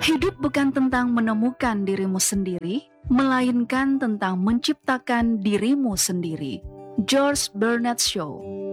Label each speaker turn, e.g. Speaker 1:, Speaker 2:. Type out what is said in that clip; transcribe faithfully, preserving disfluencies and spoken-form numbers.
Speaker 1: Hidup bukan tentang menemukan dirimu sendiri, melainkan tentang menciptakan dirimu sendiri. George Bernard Shaw.